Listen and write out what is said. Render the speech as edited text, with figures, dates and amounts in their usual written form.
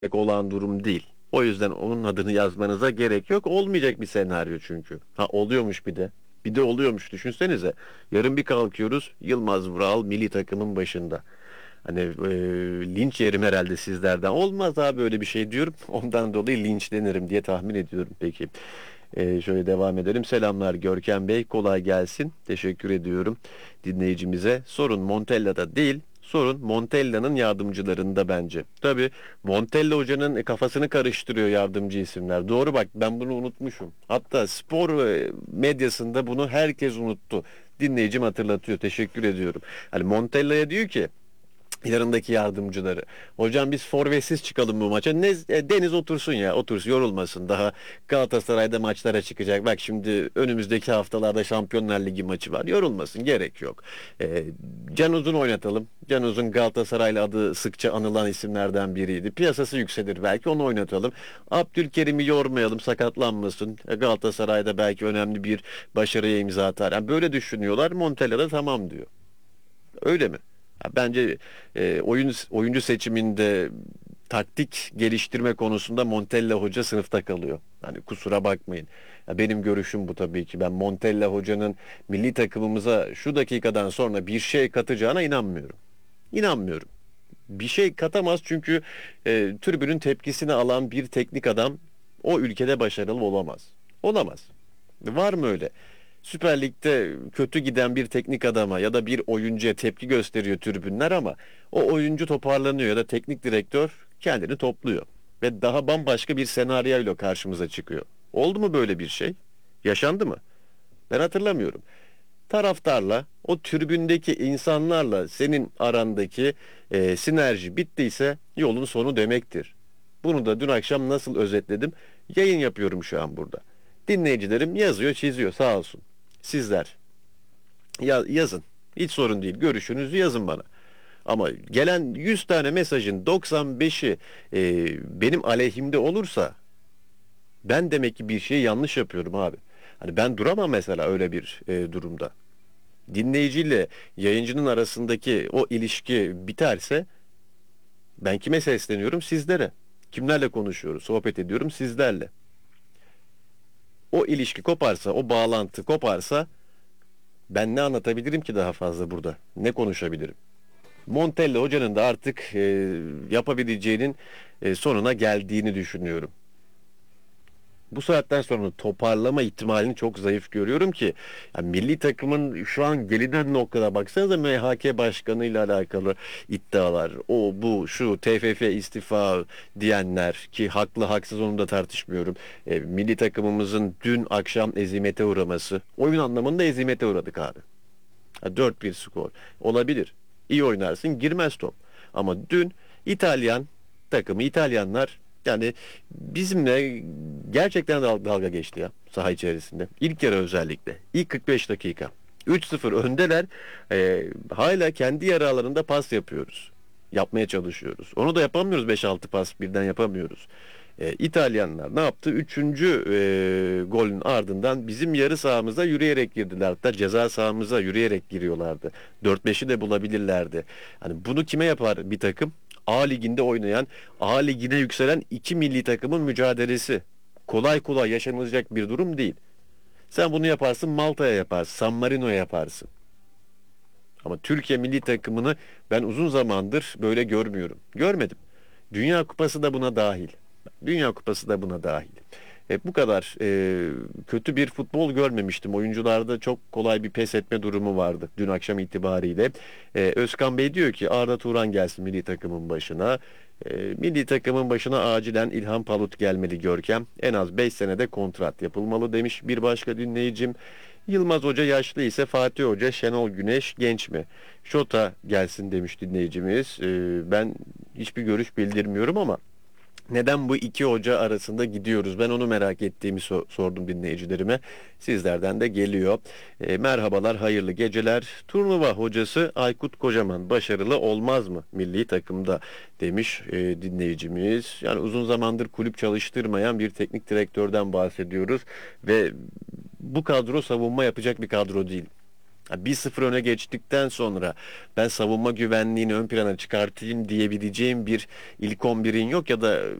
olan durum değil. O yüzden onun adını yazmanıza gerek yok. Olmayacak bir senaryo çünkü. Ha oluyormuş bir de. Bir de oluyormuş düşünsenize. Yarın bir kalkıyoruz Yılmaz Vural milli takımın başında. Hani linç yerim herhalde sizlerden. Olmaz abi öyle bir şey diyorum. Ondan dolayı linçlenirim diye tahmin ediyorum. Peki. Şöyle devam edelim. Selamlar Görkem Bey. Kolay gelsin. Teşekkür ediyorum dinleyicimize. Sorun Montella'da değil. Sorun Montella'nın yardımcılarında bence. Tabii Montella hocanın kafasını karıştırıyor yardımcı isimler. Doğru bak ben bunu unutmuşum. Hatta spor medyasında bunu herkes unuttu. Dinleyicim hatırlatıyor. Teşekkür ediyorum. Hani Montella'ya diyor ki yanındaki yardımcıları. Hocam biz forvetsiz çıkalım bu maça. Deniz otursun ya otursun yorulmasın. Daha Galatasaray'da maçlara çıkacak. Bak şimdi önümüzdeki haftalarda Şampiyonlar Ligi maçı var. Yorulmasın gerek yok. E, Can Uzun oynatalım. Can Uzun Galatasaray'la adı sıkça anılan isimlerden biriydi. Piyasası yükselir belki onu oynatalım. Abdülkerim'i yormayalım sakatlanmasın. Galatasaray'da belki önemli bir başarıya imza atar. Yani böyle düşünüyorlar. Montella da tamam diyor. Öyle mi? Ya bence oyuncu seçiminde taktik geliştirme konusunda Montella Hoca sınıfta kalıyor. Hani kusura bakmayın. Ya benim görüşüm bu tabii ki. Ben Montella Hoca'nın milli takımımıza şu dakikadan sonra bir şey katacağına inanmıyorum. İnanmıyorum. Bir şey katamaz çünkü tribünün tepkisini alan bir teknik adam o ülkede başarılı olamaz. Olamaz. Var mı öyle? Süper Lig'de kötü giden bir teknik adama ya da bir oyuncuya tepki gösteriyor tribünler ama o oyuncu toparlanıyor ya da teknik direktör kendini topluyor ve daha bambaşka bir senaryoyla karşımıza çıkıyor. Oldu mu böyle bir şey? Yaşandı mı? Ben hatırlamıyorum. Taraftarla, o tribündeki insanlarla senin arandaki sinerji bittiyse yolun sonu demektir. Bunu da dün akşam nasıl özetledim? Yayın yapıyorum şu an burada. Dinleyicilerim yazıyor, çiziyor sağ olsun. Sizler yazın. Hiç sorun değil. Görüşünüzü yazın bana. Ama gelen 100 tane mesajın 95'i benim aleyhimde olursa ben demek ki bir şey yanlış yapıyorum abi. Hani ben duramam mesela öyle bir durumda. Dinleyiciyle yayıncının arasındaki o ilişki biterse ben kime sesleniyorum? Sizlere. Kimlerle konuşuyoruz, sohbet ediyorum? Sizlerle. O ilişki koparsa, o bağlantı koparsa ben ne anlatabilirim ki daha fazla burada? Ne konuşabilirim? Montella hocanın da artık yapabileceğinin sonuna geldiğini düşünüyorum. Bu saatten sonra toparlama ihtimalini çok zayıf görüyorum ki yani milli takımın şu an gelinen noktada baksanıza MHK başkanıyla alakalı iddialar o bu şu TFF istifa diyenler ki haklı haksız onu da tartışmıyorum. Milli takımımızın dün akşam ezimete uğraması oyun anlamında ezimete uğradık abi. Ha, 4-1 skor olabilir. İyi oynarsın girmez top. Ama dün İtalyan takımı İtalyanlar yani bizimle gerçekten dalga geçti ya saha içerisinde. İlk yarı özellikle. İlk 45 dakika. 3-0 öndeler. Hala kendi yarı alanında pas yapıyoruz. Yapmaya çalışıyoruz. Onu da yapamıyoruz 5-6 pas birden yapamıyoruz. İtalyanlar ne yaptı? Üçüncü golün ardından bizim yarı sahamıza yürüyerek girdiler. Hatta ceza sahamıza yürüyerek giriyorlardı. 4-5'i de bulabilirlerdi. Hani bunu kime yapar bir takım? A liginde oynayan, A ligine yükselen iki milli takımın mücadelesi. Kolay kolay yaşanılacak bir durum değil. Sen bunu yaparsın Malta'ya yaparsın, San Marino'ya yaparsın. Ama Türkiye milli takımını ben uzun zamandır böyle görmüyorum. Görmedim. Dünya Kupası da buna dahil. Dünya Kupası da buna dahil. Bu kadar kötü bir futbol görmemiştim. Oyuncularda çok kolay bir pes etme durumu vardı dün akşam itibariyle. Özkan Bey diyor ki Arda Turan gelsin milli takımın başına. Milli takımın başına acilen İlhan Palut gelmeli Görkem. En az 5 senede kontrat yapılmalı demiş bir başka dinleyicim. Yılmaz Hoca yaşlı ise Fatih Hoca, Şenol Güneş genç mi? Şota gelsin demiş dinleyicimiz. Ben hiçbir görüş bildirmiyorum ama neden bu iki hoca arasında gidiyoruz? Ben onu merak ettiğimi sordum dinleyicilerime. Sizlerden de geliyor. Merhabalar, hayırlı geceler. Turnuva hocası Aykut Kocaman başarılı olmaz mı milli takımda demiş dinleyicimiz. Yani uzun zamandır kulüp çalıştırmayan bir teknik direktörden bahsediyoruz ve bu kadro savunma yapacak bir kadro değil. Ha, 1-0 öne geçtikten sonra ben savunma güvenliğini ön plana çıkartayım diyebileceğim bir ilk 11'in yok ya da